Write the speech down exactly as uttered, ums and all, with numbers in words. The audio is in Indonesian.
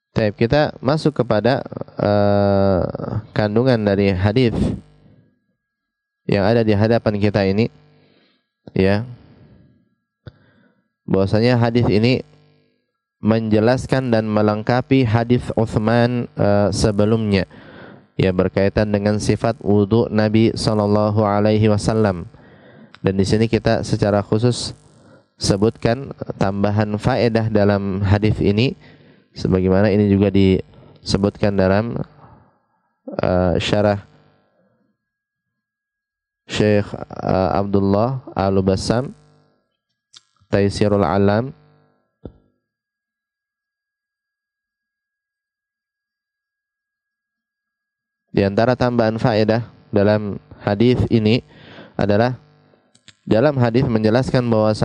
Baik, kita masuk kepada uh, kandungan dari hadis yang ada di hadapan kita ini, ya. Bahwasanya hadis ini menjelaskan dan melengkapi hadis Utsman uh, sebelumnya, ya, berkaitan dengan sifat wudu Nabi sallallahu alaihi wasallam. Dan di sini kita secara khusus sebutkan tambahan faedah dalam hadis ini, sebagaimana ini juga disebutkan dalam uh, syarah Syekh uh, Abdullah Al-Bassam Taisirul Alam. Di antara tambahan faedah dalam hadis ini adalah dalam hadis menjelaskan bahwa